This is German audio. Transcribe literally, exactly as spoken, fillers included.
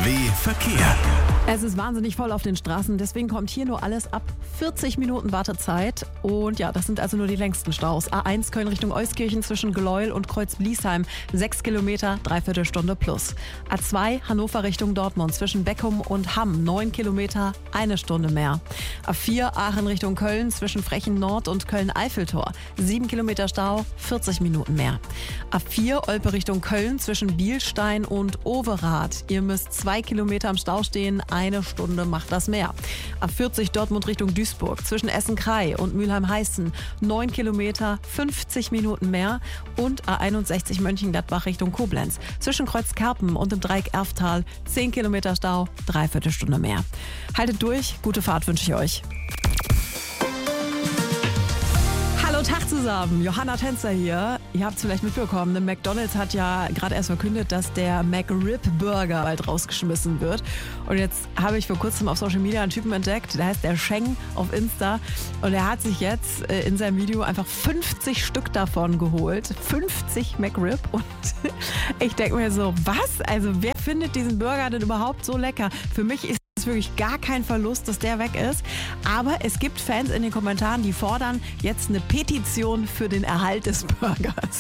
W Verkehr. Es ist wahnsinnig voll auf den Straßen, deswegen kommt hier nur alles ab vierzig Minuten Wartezeit. Und ja, das sind also nur die längsten Staus. A eins Köln Richtung Euskirchen zwischen Gleuel und Kreuz-Bliesheim, sechs Kilometer, dreiviertel Stunde plus. A zwei Hannover Richtung Dortmund zwischen Beckum und Hamm, neun Kilometer, eine Stunde mehr. A vier Aachen Richtung Köln zwischen Frechen Nord und Köln-Eiffeltor, sieben Kilometer Stau, vierzig Minuten mehr. A vier Olpe Richtung Köln zwischen Bielstein und Overath. Ihr müsst zwei Kilometer im Stau stehen, eine Stunde macht das mehr. A vierzig Dortmund Richtung Duisburg zwischen Essen-Krei und Mülheim-Heißen, neun Kilometer, fünfzig Minuten mehr. Und A einundsechzig Mönchengladbach Richtung Koblenz zwischen Kreuzkerpen und dem Dreieck Erftal, zehn Kilometer Stau, dreiviertel Stunde mehr. Haltet durch, gute Fahrt wünsche ich euch. Hallo, Tag zusammen. Johanna Tänzer hier. Ihr habt es vielleicht mitbekommen, ne? McDonald's hat ja gerade erst verkündet, dass der McRib Burger bald rausgeschmissen wird. Und jetzt habe ich vor kurzem auf Social Media einen Typen entdeckt, der heißt der Sheng auf Insta. Und er hat sich jetzt äh, in seinem Video einfach fünfzig Stück davon geholt. fünfzig McRib. Und ich denke mir so, was? Also wer findet diesen Burger denn überhaupt so lecker? Für mich ist es wirklich gar kein Verlust, dass der weg ist. Aber es gibt Fans in den Kommentaren, die fordern jetzt eine Petition für den Erhalt des Burgers.